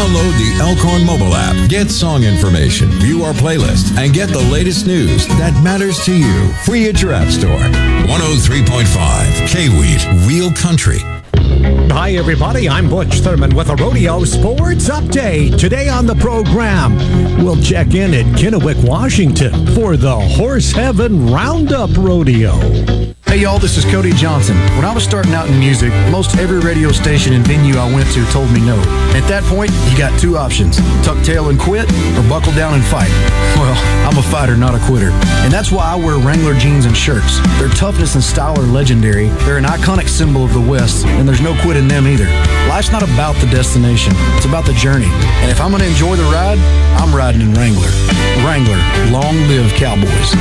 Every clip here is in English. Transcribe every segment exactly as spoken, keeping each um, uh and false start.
Download the Elkhorn mobile app. Get song information, view our playlist, and get the latest news that matters to you. Free at your app store. one oh three point five K-Wheat, Real Country. Hi, everybody. I'm Butch Thurman with a Rodeo Sports Update. Today on the program, we'll check in at Kennewick, Washington for the Horse Heaven Roundup Rodeo. Hey y'all, this is Cody Johnson. When I was starting out in music, most every radio station and venue I went to told me no. At that point, you got two options: tuck tail and quit, or buckle down and fight. Well, I'm a fighter, not a quitter. And that's why I wear Wrangler jeans and shirts. Their toughness and style are legendary. They're an iconic symbol of the West, and there's no quit in them either. Life's not about the destination, it's about the journey. And if I'm going to enjoy the ride, I'm riding in Wrangler. Wrangler, long live Cowboys.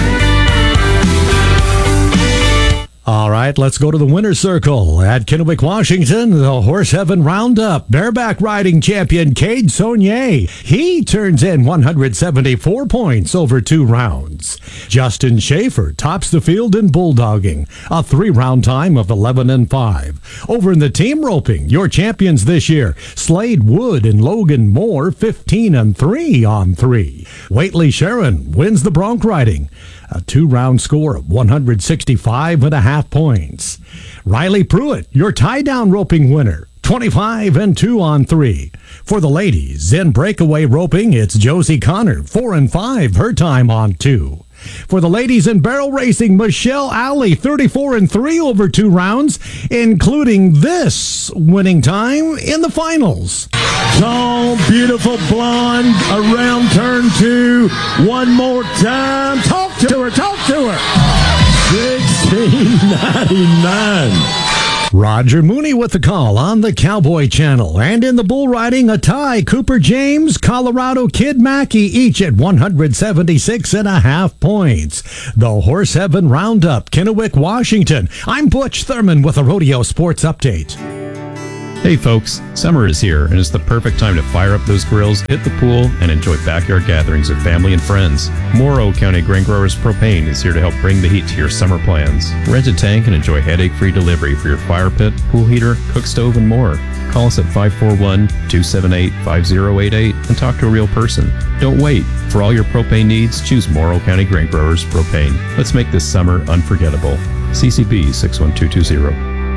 All right, let's go to the winner's circle at Kennewick, Washington. The Horse Heaven Roundup bareback riding champion Cade Saunier. He turns in one hundred seventy-four points over two rounds. Justin Schaefer tops the field in bulldogging, a three-round time of eleven and five. Over in the team roping, your champions this year, Slade Wood and Logan Moore, fifteen and three on three. Waitley Sharon wins the bronc riding, a two-round score of one hundred sixty-five and a half points. Riley Pruitt, your tie-down roping winner, twenty-five and two on three. For the ladies, in breakaway roping, it's Josie Connor, four and five, her time on two. For the ladies in barrel racing, Michelle Alley, thirty-four and three over two rounds, including this winning time in the finals. Tall, beautiful blonde, around turn two, one more time. Talk to her, talk to her. sixteen ninety-nine. Roger Mooney with the call on the Cowboy Channel. And in the bull riding, a tie, Cooper James, Colorado Kid Mackey, each at one hundred seventy-six and a half points. The Horse Heaven Roundup, Kennewick, Washington. I'm Butch Thurman with a Rodeo Sports Update. Hey folks, summer is here and it's the perfect time to fire up those grills, hit the pool, and enjoy backyard gatherings with family and friends. Morrow County Grain Growers Propane is here to help bring the heat to your summer plans. Rent a tank and enjoy headache-free delivery for your fire pit, pool heater, cook stove, and more. Call us at five four one, two seven eight, five zero eight eight and talk to a real person. Don't wait. For all your propane needs, choose Morrow County Grain Growers Propane. Let's make this summer unforgettable. C C B six one two two zero.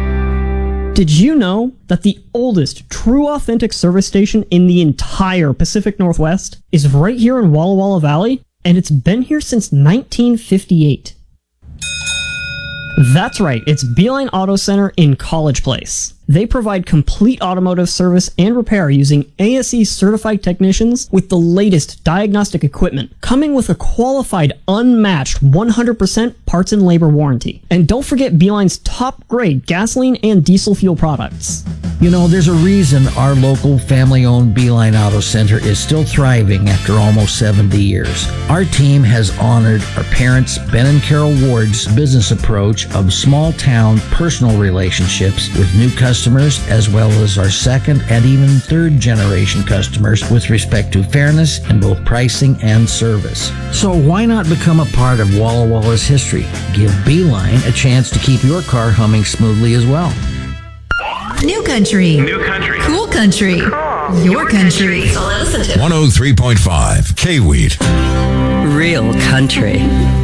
Did you know that the oldest true authentic service station in the entire Pacific Northwest is right here in Walla Walla Valley? And it's been here since nineteen fifty-eight. That's right, it's Beeline Auto Center in College Place. They provide complete automotive service and repair using A S E certified technicians with the latest diagnostic equipment, coming with a qualified, unmatched one hundred percent parts and labor warranty. And don't forget Beeline's top grade gasoline and diesel fuel products. You know, there's a reason our local family-owned Beeline Auto Center is still thriving after almost seventy years. Our team has honored our parents, Ben and Carol Ward's business approach of small-town personal relationships with new customers, as well as our second and even third generation customers with respect to fairness in both pricing and service. So why not become a part of Walla Walla's history? Give Beeline a chance to keep your car humming smoothly as well. New country. New country. Cool country. Cool. Your, Your country. country. one oh three point five K-Wheat. Real country.